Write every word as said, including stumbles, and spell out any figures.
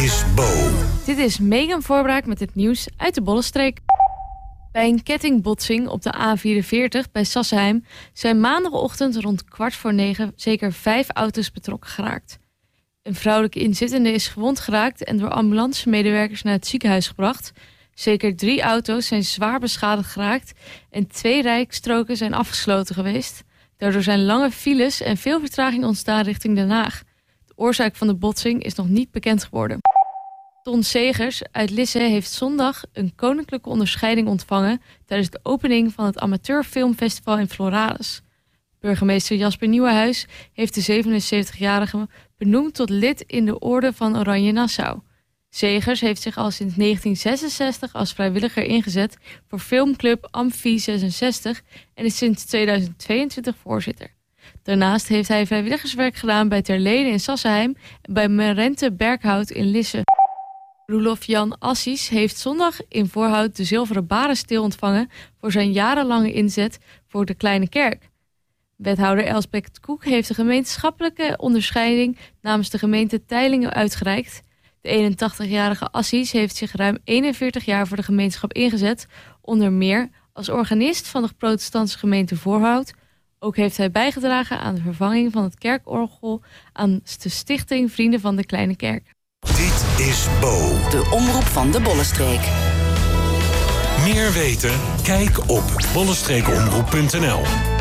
is Bo. Dit is Megan Voorbraak met het nieuws uit de Bollenstreek. Bij een kettingbotsing op de A vierenveertig bij Sassenheim zijn maandagochtend rond kwart voor negen zeker vijf auto's betrokken geraakt. Een vrouwelijke inzittende is gewond geraakt en door ambulancemedewerkers naar het ziekenhuis gebracht. Zeker drie auto's zijn zwaar beschadigd geraakt en twee rijstroken zijn afgesloten geweest. Daardoor zijn lange files en veel vertraging ontstaan richting Den Haag. De oorzaak van de botsing is nog niet bekend geworden. Ton Segers uit Lisse heeft zondag een koninklijke onderscheiding ontvangen tijdens de opening van het Amateurfilmfestival in Floralis. Burgemeester Jasper Nieuwenhuis heeft de zevenenzeventigjarige benoemd tot lid in de Orde van Oranje Nassau. Segers heeft zich al sinds negentien zesenzestig als vrijwilliger ingezet voor filmclub Amfi zesenzestig en is sinds tweeduizend tweeëntwintig voorzitter. Daarnaast heeft hij vrijwilligerswerk gedaan bij Terlede in Sassenheim en bij Merente Berkhout in Lisse. Roelof Jan Assies heeft zondag in Voorhout de zilveren barenstil ontvangen voor zijn jarenlange inzet voor de Kleine Kerk. Wethouder Elsbeth Koek heeft de gemeenschappelijke onderscheiding namens de gemeente Teylingen uitgereikt. De eenentachtigjarige Assies heeft zich ruim eenenveertig jaar voor de gemeenschap ingezet, onder meer als organist van de protestantse gemeente Voorhout. Ook heeft hij bijgedragen aan de vervanging van het kerkorgel aan de stichting Vrienden van de Kleine Kerk. Dit is Bo. De omroep van de Bollenstreek. Meer weten? Kijk op bollenstreekomroep punt n l.